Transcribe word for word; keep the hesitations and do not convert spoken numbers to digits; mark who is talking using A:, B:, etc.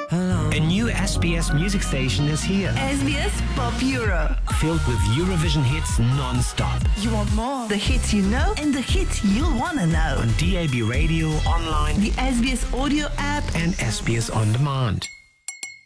A: Hello. A new S B S music station is here.
B: S B S Pop Euro.
A: Filled with Eurovision hits non-stop.
B: You want more? The hits you know and the hits you'll want to know.
A: On D A B radio, online,
B: the S B S audio app
A: and S B S On Demand.